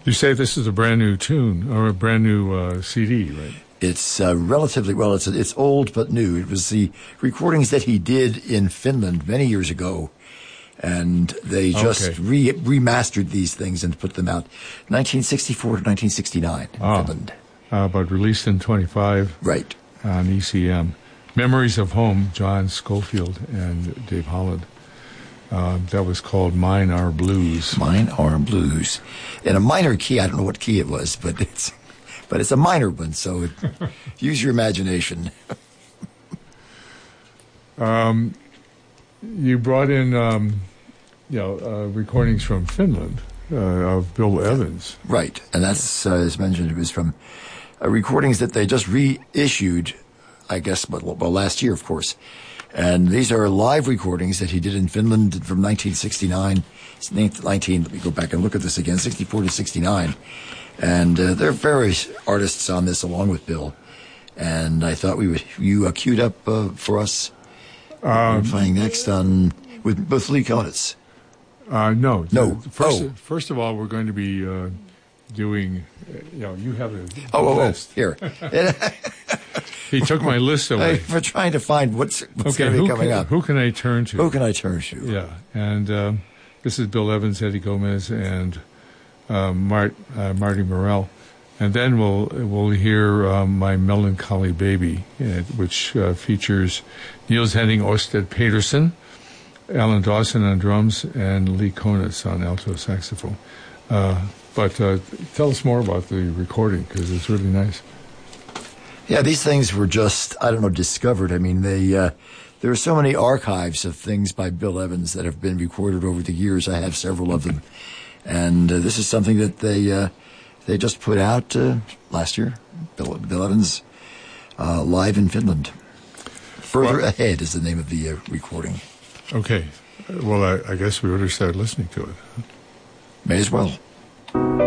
You say this is a brand new tune or a brand new CD, right? It's relatively, well, it's old but new. It was the recordings that he did in Finland many years ago, and they just remastered these things and put them out 1964 to 1969 in Finland. But released in 25 right. On ECM. Memories of Home, John Schofield and Dave Holland. That was called Mine Are Blues. Mine Are Blues. In a minor key, I don't know what key it was, but it's a minor one, so use your imagination. You brought in, recordings from Finland of Bill Evans. Right, and that's, as mentioned, it was from recordings that they just reissued, I guess, last year, of course. And these are live recordings that he did in Finland from 1969. Let me go back and look at this again, 64 to 69. And there are various artists on this along with Bill. And I thought you queued up for us playing next with Lee Konitz. No. No. First of all, we're going to be doing, you have a list. Here. He took my list away. For trying to find what's going to be coming up. Who can I turn to? Who can I turn to? Yeah, and this is Bill Evans, Eddie Gomez, and Marty Morell. And then we'll hear My Melancholy Baby, which features Niels Henning Ørsted Petersen, Alan Dawson on drums, and Lee Konitz on alto saxophone. But tell us more about the recording, because it's really nice. Yeah, these things were just, discovered. I mean, there are so many archives of things by Bill Evans that have been recorded over the years. I have several of them. And this is something that they just put out last year. Bill Evans live in Finland. Further Ahead is the name of the recording. Okay. Well, I guess we ought to start listening to it. May as well.